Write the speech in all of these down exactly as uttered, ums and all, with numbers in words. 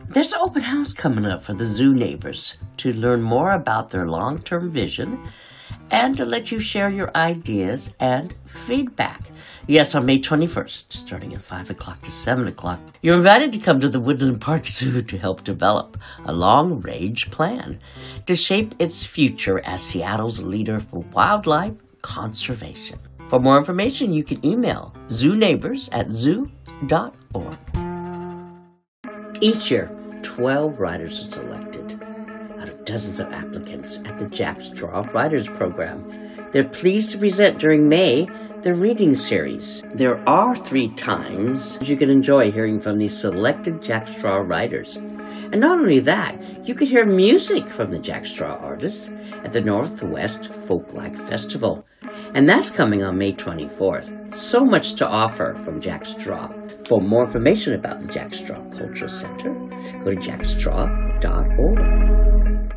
There's an open house coming up for the zoo neighbors to learn more about their long-term vision and to let you share your ideas and feedback. Yes, on May twenty-first, starting at five o'clock to seven o'clock, you're invited to come to the Woodland Park Zoo to help develop a long-range plan to shape its future as Seattle's leader for wildlife conservation. For more information, you can email zooneighbors at zoo dot org. Each year, twelve riders are selected out of dozens of applicants at the Jack Straw Riders Program. They're pleased to present during May the reading series. There are three times you can enjoy hearing from these selected Jack Straw riders. And not only that, you could hear music from the Jack Straw artists at the Northwest Folklife Festival. And that's coming on May twenty-fourth. So much to offer from Jack Straw. For more information about the Jack Straw Cultural Center, go to jack straw dot org.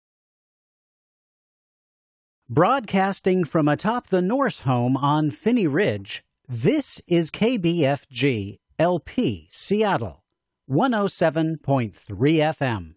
Broadcasting from atop the Norse home on Phinney Ridge, this is K B F G L P Seattle, one oh seven point three F M.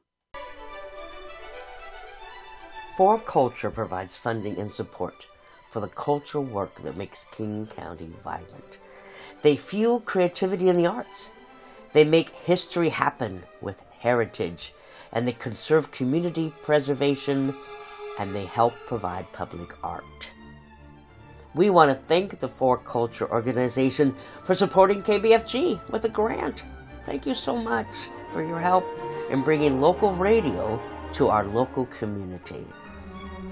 For Culture provides funding and support for the cultural work that makes King County vibrant. They fuel creativity in the arts. They make history happen with heritage, and they conserve community preservation, and they help provide public art. We want to thank the For Culture organization for supporting K B F G with a grant. Thank you so much for your help in bringing local radio to our local community.